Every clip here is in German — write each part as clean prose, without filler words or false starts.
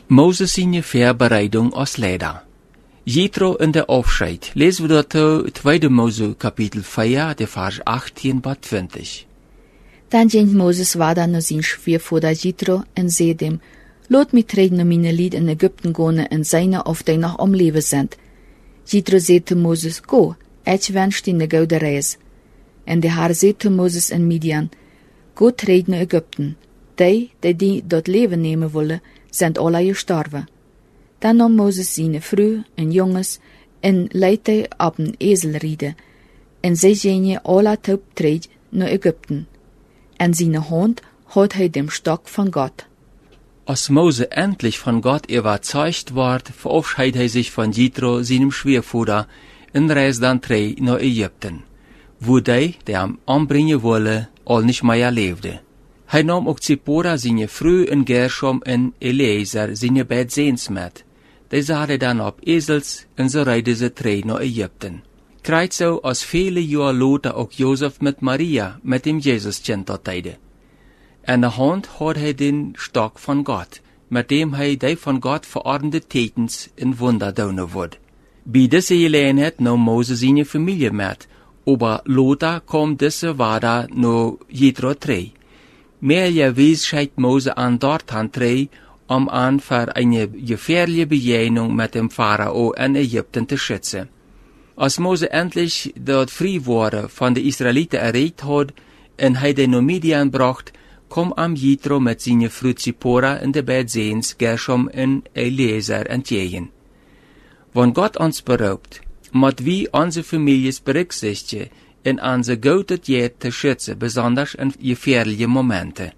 Moses seine Verbereitung als Leider. Jethro in der Aufscheid. Lesen wir dort 2. Mose Kapitel 4, der Vers 18 bis 20. Dan ging Moses vader naar zijn schwiegervader Jethro en zei hem, laat mij treden om mijn lied in Egypten gaan en zijn of die nog om leven zijn. Jethro zei te Moses, go, ik wens die de gouden reis. En de Heer zei te Moses en Midian, go treden naar Egypten. Die dat leven nemen willen, zijn alle gestorven. Dan nam Moses zijn vrouw en jongens en leid hij op een ezel rijden. En zij gingen alle top treden naar Egypten. En zijn hand had hij dem Stock von Gott. Als Mose endlich von Gott überzeugt ward, verabschiedet hij sich von Jethro, seinem Schwiegervater, en reist dan naar Ägypten, wo der am anbringen wolle, al nicht mehr leefde. Hij nam ook Zipporah, seine Frau, en Gershom en Eliezer, seine beiden Seens met. Die zaten dan op ezels en zo rijden ze naar Ägypten. Krijgt zo als vele jaar later ook Jozef met Maria, met dem Jesuskind tot tijde. En de hand had hij den Stock van God, met dem hij die van God verordende tekens en wunder doen wordt. Bij deze gelegenheid nam Moses zijn familie met, aber later kwam deze vader naar Jethro terug. Mehrerweise scheidt Mose an dorthin terug, an für eine gefährliche Begegnung mit dem Pharao in Ägypten zu schützen. Als Mose endlich dort frei wurde, von den Israeliten erregt hat, und hij den Midian bracht, kom am Jethro mit seiner Frau Zipporah in de beiden Seens, Gershom en Eliezer entgegen. Wenn Gott uns beraubt, moet wir unsere Families berücksichtigen, in unsere gute Zeit zu schützen, besonders in gefährlichen Momenten.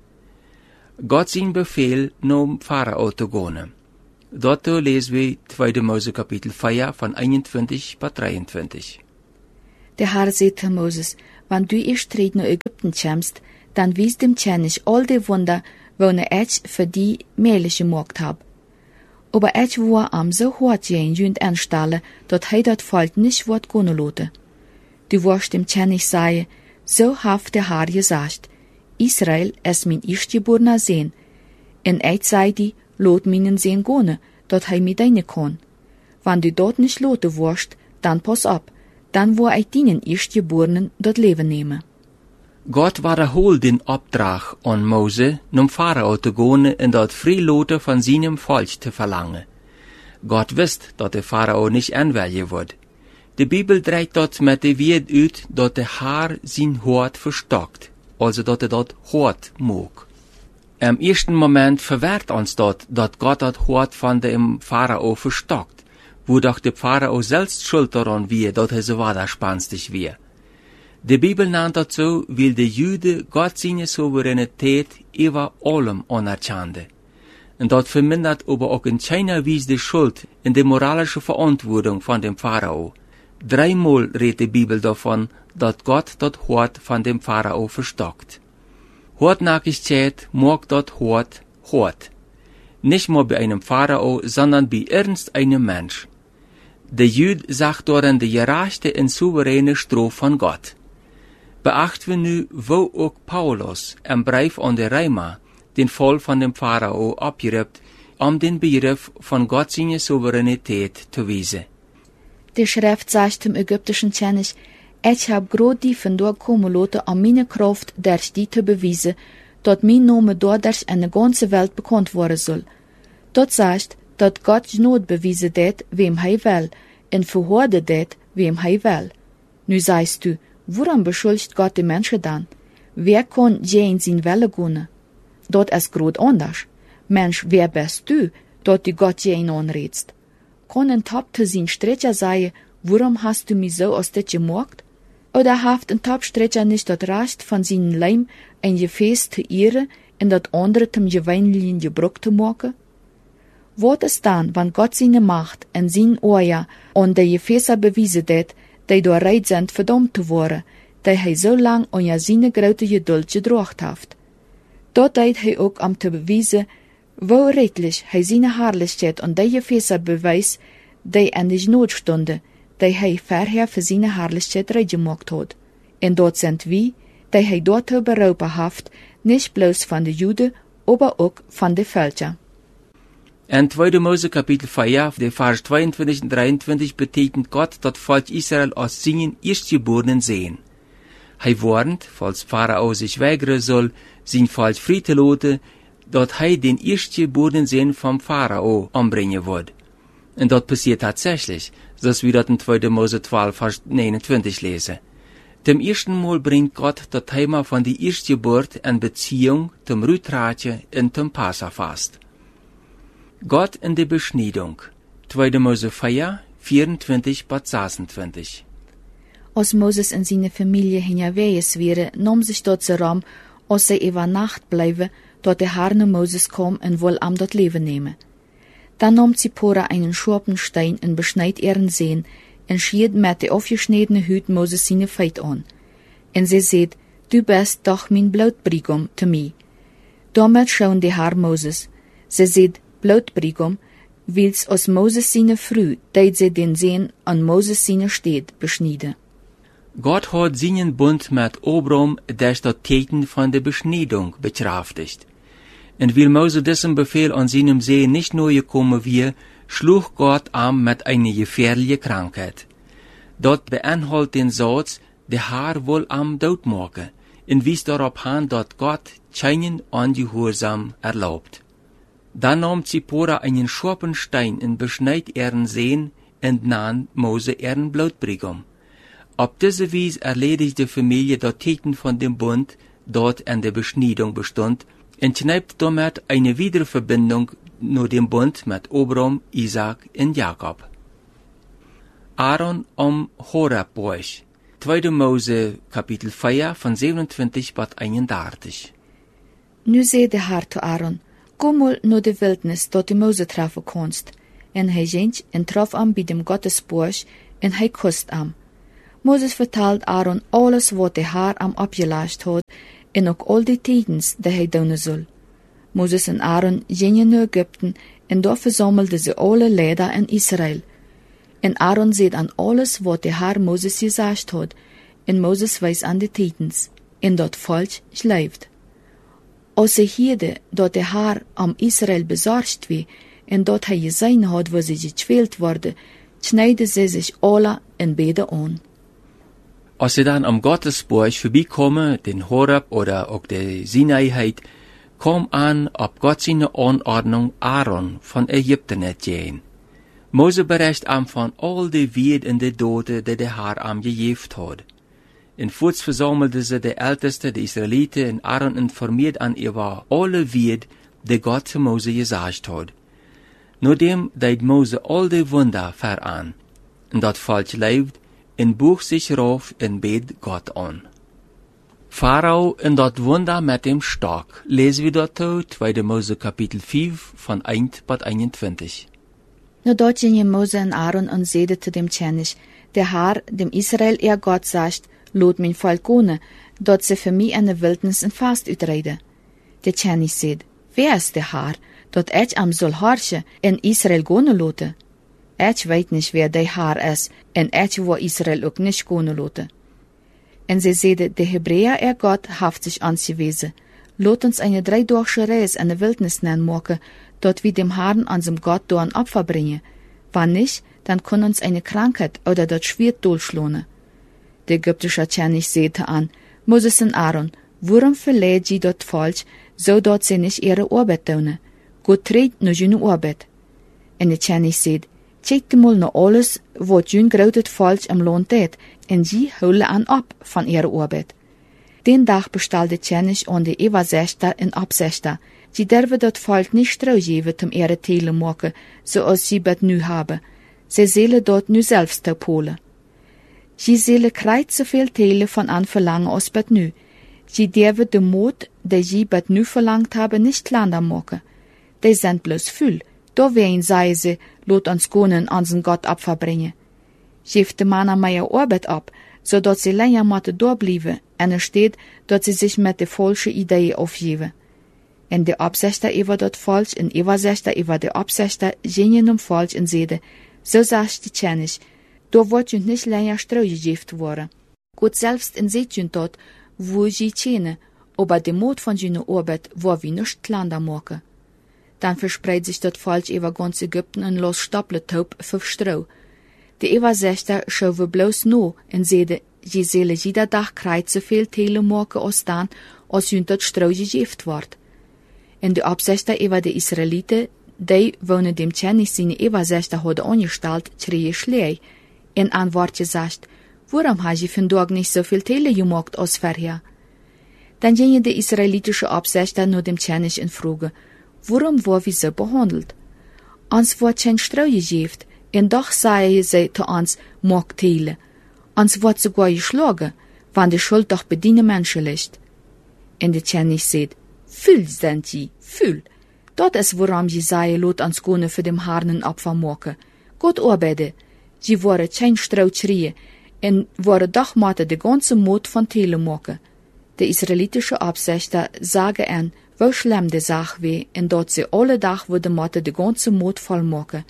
Gott sein Befehl, zum Pharao zu gehen. Dort lesen wir 2. Mose Kapitel 4 von 21 bis 23. Der Herr sagte Moses, wenn du erst nach Ägypten kommst, dann wies dem König all die Wunder, welche ich für die mählich gemacht hab. Aber ich war am so hart jünd anstelle, dass das Volk nicht wird gehen lassen. Du wirst dem König sagen, so hat der Herr gesagt, Israel ist mein erstgeborener Sohn. Und ich sei die, lot meinen Sohn gehen, dass mit deine kann. Wenn du dort nicht lassen wirst, dann pass ab, dann wo ich deinen Erstgeborenen das Leben nehmen. Gott wiederholt den Auftrag an Mose, zum Pharao zu gehen und dort Freilassen von seinem Volk zu verlangen. Gott wisst, dass der Pharao nicht anwählen wird. Die Bibel dreht dort mit der Wort aus, dass der Herr sein Hort verstockt, also dass dort Hort mag. Im ersten Moment verwehrt uns dort, dass Gott das Hort von dem Pharao verstockt, wo doch der Pharao selbst schuld daran wie, dass er so widerspenstig wie. Die Bibel nennt das so, weil die Juden Gott seine Souveränität über allem anerkannte. Und das vermindert aber auch in keiner Weise die Schuld in die moralische Verantwortung von dem Pharao. 3-mal redet die Bibel davon, dass Gott das Hort von dem Pharao verstockt. Hartnäckigkeit mag das Hort. Nicht nur bei einem Pharao, sondern bei irgendeinem Mensch. Der Jude sagt darin die gerechte und souveräne Strafe von Gott. Beachten wir nu, wo auch Paulus im Brief an die Römer den Fall von dem Pharao abgibt, den Begriff von Gott seine Souveränität zu weisen. Die Schrift sagt dem ägyptischen König, ich hab grad die von dort kommen lassen, an meine Kraft durch die zu beweisen, dass mein Name dadurch in der ganzen Welt bekannt worden soll. Dort sagt, dass Gott Not beweisen det, wem er will, und verhorde det, wem er will. Nu sagst du, woran beschuldigt Gott die Menschen dann? Wer kann je in sein Welle gehen? Dort ist grad anders. Mensch, wer bist du, dass du Gott je in anredst? Kann ein Top zu sein Strecher sagen, warum hast du mich so aus det gemacht? Oder haft ein Topstrecher nicht das Recht von seinem Leim ein Gefäß zu ehren und das andere zum gewöhnlichen Gebrauch zu machen? Was ist dann, wenn Gott seine Macht und sein Ohr an die Gefäße bewiesen hat, die da bereit sind, verdammt zu werden, die er so lang an seine große Geduld gedracht hat? Dort hat er auch zu beweisen, wo redlich er seine Herrlichkeit an die Gefäße beweist, die in die Notstunde, die er vorher für seine Herrlichkeit reingemacht hat. Und dort sind wir, die er dort beraubt hat, nicht bloß von den Juden, aber auch von den Völkern. In 2. Mose Kapitel 4, de Vers 22 und 23 betekent Gott dat Volk Israel als seinen Erstgeborenen sehen. Hij warnt, falls Pharao sich weigern soll, sein Volk frei zu lassen, dat hij den Erstgeborenen Sehen vom Pharao umbringen wird. Und das passiert tatsächlich, dass wir das in 2. Mose 12, Vers 29 lesen. Zum ersten Mal bringt Gott das Thema von der Erstgeburt in Beziehung zum Rütraatje und zum Passafast. Gott in der Beschneidung. 2. Mose 4, 24 bis 26. Als Moses en zijn familie hinjawees wäre, nam sich dort ze ram, als zij über Nacht bleiben, dort der Herr Moses kom en wohl am dort Leben nehmen. Dann nahm Zipporah einen scharfen Stein und beschneid ihren Sehen, und schied mit der aufgeschnittene Hüt Moses seine Feit an. Und sie seht, du bist doch mein Blutbrigum zu mir. Damit schauen der Herr Moses. Sie seht, Blutbrigum, wils aus Moses seine Früh, deit sie den Sehen an Moses seine Städt beschnieden. Gott hat seinen Bund mit Abraham durch das Täten von der Beschneidung bekraftigt. Und weil Mose dessen Befehl an seinem See nicht nur gekommen war, schlug Gott am mit einer gefährlichen Krankheit. Dort beinhaltet den Satz, der Herr wohl am Tod machen, und wies darauf an, dass Gott keinen Ungehorsam erlaubt. Dann nahm Zipporah einen scharfen Stein und beschneid ihren Sehen und nahm Mose ihren Blutbrigum. Auf diese Weise erledigte die Familie das Täten von dem Bund, dort an der Beschneidung bestand, und kneipt damit eine Wiederverbindung nur dem Bund mit Abraham, Isaac und Jakob. Aaron am Horabbusch. 2. Mose Kapitel 4 von 27 bis 31. Nu zei de Herr zu Aaron, kom mal naar de Wildnis, dat de Mose treffen kannst. En hij ging en traf am bij dem Gottesbusch, en hij kust am. Moses vertelt Aaron alles wat de Herr am abgelascht had, en ook al die tekens die hij doen zal. Moses en Aaron gingen naar Ägypten, en daar versammelden ze alle Leider in Israël. En Aaron ziet aan alles wat de Herr Moses gezegd had, en Moses wijst aan de tekens, en dat volk schleift. Als ze hierde dat de Herr am Israël bezorgd wie, en dat hij gezien had waar ze gekwält worden, schneiden ze zich alle en beden aan. Als sie dann am Gottesbusch vorbeikommen, den Horeb oder auch der Sinai-Heid, kom an, ob Gott seine Anordnung Aaron von Ägypten hat gehen. Mose bericht am von all die Wied und die Dote, die der Herr am gegeben hat. In Fuß versammelte sie der Älteste, der Israeliten, und Aaron informiert an über alle Wied, die Gott zu Mose gesagt hat. Nachdem deit Mose all die Wunder veran, und dat Volk lebt, en boog sich rauf en bet Gott an. Pharao en dat Wunder mit dem Stock. Lesen wir dort 2. Mose Kapitel 5 von 1 bis 21. Nu dort gingen Mose en Aaron en zeiden zu dem Tschenig, der Herr, dem Israel ihr Gott sagt, lot mein Volk gone, dat ze für mich in der Wildnis en Fast uitreiden. Der Tschenig sagt, wer ist der Herr, dat ich am soll herrschen en Israel gone loten? Ich weet nicht, wer der Herr ist, en ich wo Israel ook nicht gone loten. En sie zeiden, der Hebräer ihr Gott haft sich angewiesen. Lot uns eine 3-dagische Reis in der Wildnis nennen machen, dort wir dem Herrn an seinem Gott do ein Opfer bringen. Wann nicht, dann kann uns eine Krankheit oder dort Schwert durchschlohnen. Der ägyptische Tschenig sagte an, Moses und Aaron, warum verleiht sie dort falsch, so dort sie nicht ihre Arbeit tun? Gott trägt nur seine Arbeit. En der Tschenig sagt, check mal noch alles, wat jün grotet falsch am Lohn tät, en sie holen an ab von ihrer Arbeit. Den Tag bestellte der Tschenig an die Übersechter und Absechter. Sie dürfen dort Volk nicht traugeben, ihre Teile machen, so als sie bet nu haben. Sie sollen dort nu selbst holen. Sie sollen kreuz so viel Teile von an verlangen als bet nu. Sie dürfen den Mut, der sie bet nu verlangt haben, nicht kleiner machen. Die sind bloß viel. Da wen sei sie, lot uns Gonen an sen Gott abverbringen. Schifte man an meine Arbeit ab, so dat sie länger matte doorblieben, en er steht, dat sie sich mit de falsche Idee aufgeben. En de Absechter über dort falsch, en Übersechter über de Absechter gingen falsch en zeiden, so sagst die Tschenig, da wird jünd nicht länger straugegift worden. Gott selbst en seht jünd dort, wo sie tjene, aber de Mut von jüne Arbeit war wie nicht kleiner machen. dann verspreidt sich dort falsch über ganz Ägypten en los Stapeltaub für Stroh. De Übersechter schaue bloß no en sede, je seele jeder Tag kreit so viel Telemorke aus dan, als hun dort Stroh gegeeft wordt. En de Absechter über de Israeliten, die wonen dem Tjennis seine Übersechter hadden angestalt, schreie Schlei, en an Wort gesagt, warum hast du vandaag nicht so viel Tele gemacht als vorher? Dann gingen de israelitische Absechter nur dem Tjennis in Frage, warum war wir so behandelt? Ons wordt geen Stroh gegeeft, en doch zei sie zu uns, mag Tele. Ons wordt sogar geschlagen, wann de Schuld doch bei den Menschen liegt. En de Tjennis sagt, fühl sind sie, fühl. Dat is waarom Jesaja lot ans konen für dem Haaren Opfer maken. Gott arbeide. Sie waren geen Stroh schreien, en waren doch matte de ganze Mut von Tele maken. De israelitische Absechter sagen en, wo schlimm de Sache weh, en dat sie alle Tag würde matte de ganze Mut voll maken.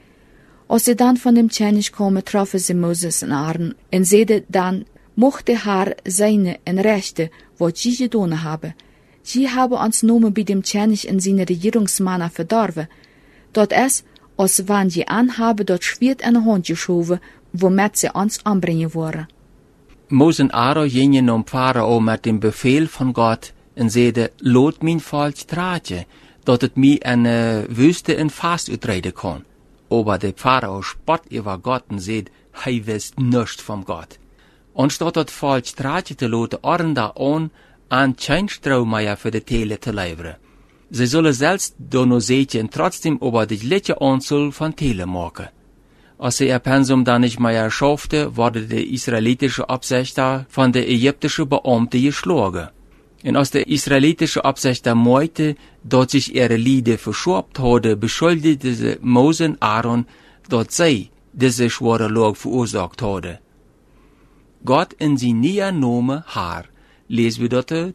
Als sie dann von dem Tjennis komen, trafen sie Moses en Aaron, en zeiden dann, mochte haar seine en rechte, wat sie gedaan hebben. Sie haben uns nomen bei dem Tjennis in seine Regierungsmänner verdorven. Dat is, als wann sie anhaben, dat schwert in de Hand geschoven, womit sie uns anbringen wollen. Moses en Aaron gingen om Pharao met dem Befehl von Gott en zeiden, laat mijn volk traatje, dat het mij een wüste en vast uitreden kon. Aber der Pharao spott über Gott en zeid, hij wist nichts vom Gott. Anstatt dat volk traatje te laten, orden daar aan geen Stroh mehr für die Tele zu leveren. Sie sollen selbst donozetjen en trotzdem über die gleiche Anzahl von Tele machen. Als sie ihr Pensum dann nicht mehr schaffte, wurde der israelitische Absechter von der ägyptischen Beamte geschlagen. Und als der israelitische Absechter meinte, dass sich ihre Lieder verschoben hatte, beschuldigte sie Mose und Aaron, dass sie diese schwere Lage verursacht hatte. Gott in sein neuer Name Haar, lesen wir dort